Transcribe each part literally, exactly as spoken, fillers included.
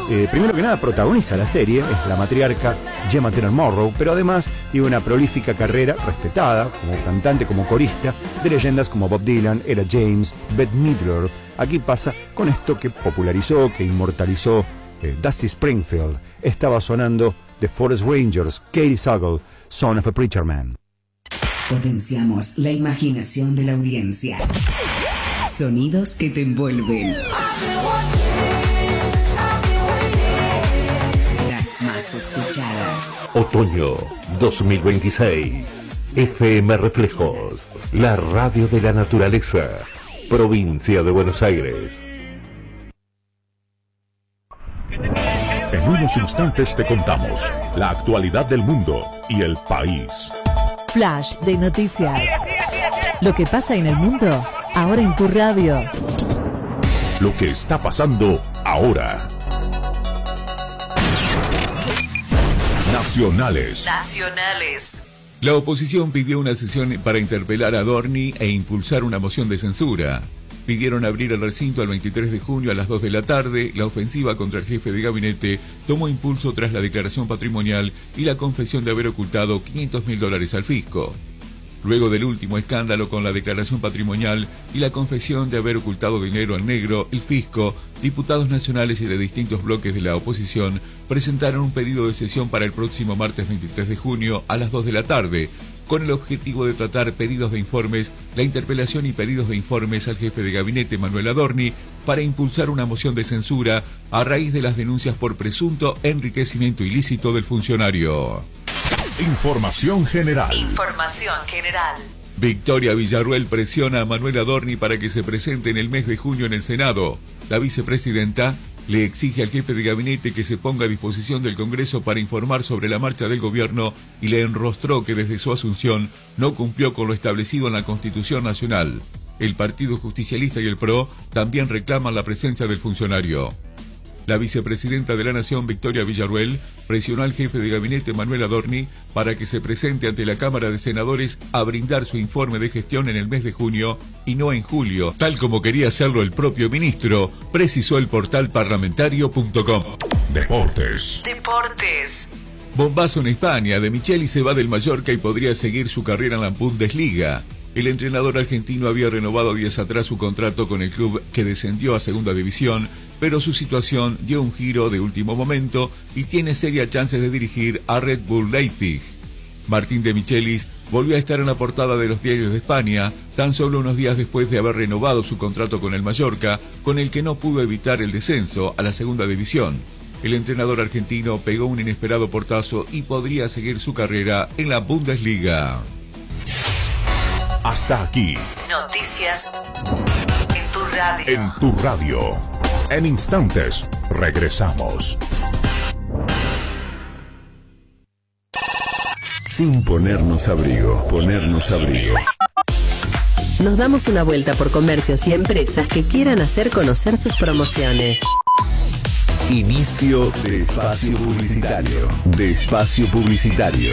eh, primero que nada protagoniza la serie, es la matriarca Gemma Turner Morrow, pero además tiene una prolífica carrera respetada como cantante, como corista, de leyendas como Bob Dylan, Ella James, Bette Midler. Aquí pasa con esto que popularizó, que inmortalizó eh, Dusty Springfield. Estaba sonando The Forest Rangers, Katie Sagal, Son of a Preacher Man. Potenciamos la imaginación de la audiencia. Sonidos que te envuelven. Las más escuchadas. Otoño dos mil veintiséis. F M Reflejos, la radio de la naturaleza. Provincia de Buenos Aires. En unos instantes te contamos la actualidad del mundo y el país. Flash de noticias. Lo que pasa en el mundo, ahora en tu radio. Lo que está pasando ahora. Nacionales. Nacionales. La oposición pidió una sesión para interpelar a Adorni e impulsar una moción de censura. Pidieron abrir el recinto el veintitrés de junio a las dos de la tarde. La ofensiva contra el jefe de gabinete tomó impulso tras la declaración patrimonial y la confesión de haber ocultado quinientos mil dólares al fisco. Luego del último escándalo con la declaración patrimonial y la confesión de haber ocultado dinero al negro, el fisco, diputados nacionales y de distintos bloques de la oposición presentaron un pedido de sesión para el próximo martes veintitrés de junio a las dos de la tarde, con el objetivo de tratar pedidos de informes, la interpelación y pedidos de informes al jefe de gabinete Manuel Adorni para impulsar una moción de censura a raíz de las denuncias por presunto enriquecimiento ilícito del funcionario. Información general. Información general. Victoria Villarruel presiona a Manuel Adorni para que se presente en el mes de junio en el Senado. La vicepresidenta le exige al jefe de gabinete que se ponga a disposición del Congreso para informar sobre la marcha del gobierno y le enrostró que desde su asunción no cumplió con lo establecido en la Constitución Nacional. El Partido Justicialista y el P R O también reclaman la presencia del funcionario. La vicepresidenta de la Nación, Victoria Villarruel, presionó al jefe de gabinete Manuel Adorni para que se presente ante la Cámara de Senadores a brindar su informe de gestión en el mes de junio y no en julio, tal como quería hacerlo el propio ministro, precisó el portal parlamentario punto com. Deportes. Deportes. Bombazo en España. De Micheli se va del Mallorca y podría seguir su carrera en la Bundesliga. El entrenador argentino había renovado días atrás su contrato con el club que descendió a segunda división, pero su situación dio un giro de último momento y tiene serias chances de dirigir a Red Bull Leipzig. Martín de Michelis volvió a estar en la portada de los diarios de España tan solo unos días después de haber renovado su contrato con el Mallorca, con el que no pudo evitar el descenso a la segunda división. El entrenador argentino pegó un inesperado portazo y podría seguir su carrera en la Bundesliga. Hasta aquí. Noticias en tu radio. En tu radio. En instantes, regresamos. Sin ponernos abrigo, ponernos abrigo. Nos damos una vuelta por comercios y empresas que quieran hacer conocer sus promociones. Inicio de espacio publicitario. De espacio publicitario.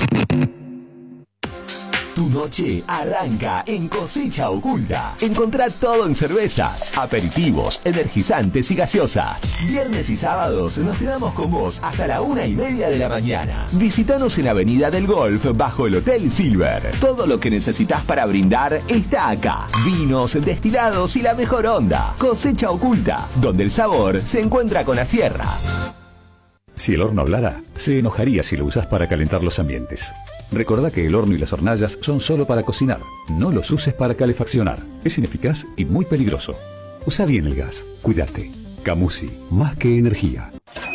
Tu noche arranca en Cosecha Oculta. Encontrá todo en cervezas, aperitivos, energizantes y gaseosas. Viernes y sábados nos quedamos con vos hasta la una y media de la mañana. Visítanos en Avenida del Golf bajo el Hotel Silver. Todo lo que necesitas para brindar está acá. Vinos, destilados y la mejor onda. Cosecha Oculta, donde el sabor se encuentra con la sierra. Si el horno hablara, se enojaría si lo usas para calentar los ambientes. Recordá que el horno y las hornallas son solo para cocinar. No los uses para calefaccionar. Es ineficaz y muy peligroso. Usa bien el gas. Cuídate. Camusi, más que energía.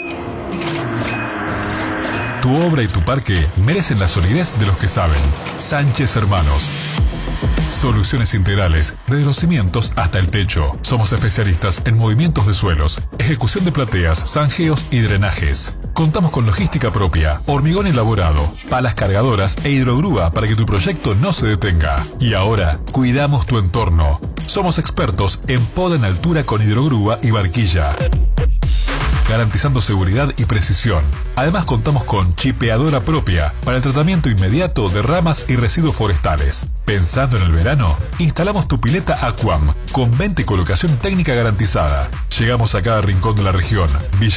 Tu obra y tu parque merecen la solidez de los que saben. Sánchez Hermanos. Soluciones integrales, desde los cimientos hasta el techo. Somos especialistas en movimientos de suelos, ejecución de plateas, zanjeos y drenajes. Contamos con logística propia, hormigón elaborado, palas cargadoras e hidrogrúa para que tu proyecto no se detenga. Y ahora, cuidamos tu entorno. Somos expertos en poda en altura con hidrogrúa y barquilla, garantizando seguridad y precisión. Además contamos con chipeadora propia para el tratamiento inmediato de ramas y residuos forestales. Pensando en el verano, instalamos tu pileta Aquam con venta y colocación técnica garantizada. Llegamos a cada rincón de la región. Villa